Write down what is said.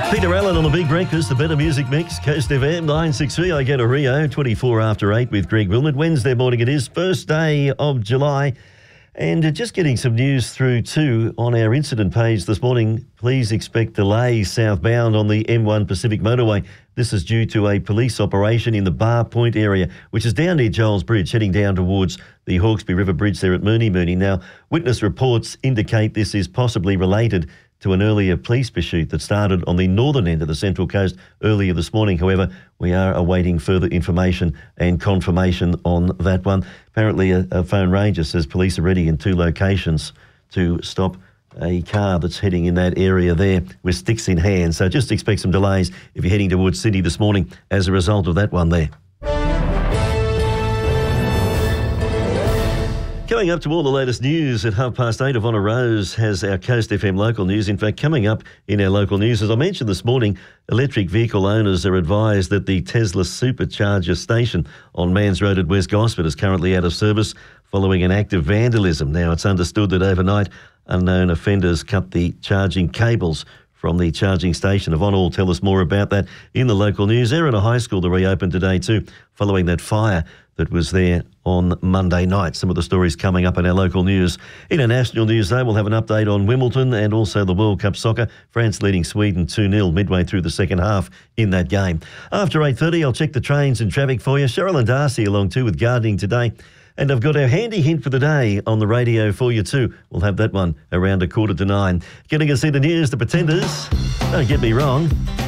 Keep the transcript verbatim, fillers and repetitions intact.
Peter Allen on The Big Breakfast, the Better Music Mix, Coast F M, nine sixty-three, I get a Rio, twenty-four after eight with Greg Wilmot. Wednesday morning it is, first day of July. And just getting some news through too on our incident page this morning. Please expect delays southbound on the M one Pacific Motorway. This is due to a police operation in the Bar Point area, which is down near Giles Bridge, heading down towards the Hawkesbury River Bridge there at Mooney Mooney. Now, witness reports indicate this is possibly related to an earlier police pursuit that started on the northern end of the Central Coast earlier this morning. However, we are awaiting further information and confirmation on that one. Apparently, a, a phone ranger says police are ready in two locations to stop a car that's heading in that area there with sticks in hand. So just expect some delays if you're heading towards Sydney this morning as a result of that one there. Coming up to all the latest news at half past eight, Ivonna Rose has our Coast F M local news. In fact, coming up in our local news, as I mentioned this morning, electric vehicle owners are advised that the Tesla Supercharger station on Mans Road at West Gosford is currently out of service following an act of vandalism. Now, it's understood that overnight, unknown offenders cut the charging cables from the charging station. Ivonna will tell us more about that in the local news. Erina High School to reopen today too, following that fire that was there on Monday night. Some of the stories coming up in our local news. In our national news, though, we'll have an update on Wimbledon and also the World Cup soccer. France leading Sweden two nil midway through the second half in that game. After eight thirty, I'll check the trains and traffic for you. Cheryl and Darcy along too with gardening today. And I've got our handy hint for the day on the radio for you too. We'll have that one around a quarter to nine. Getting us into news, the Pretenders. Don't get me wrong,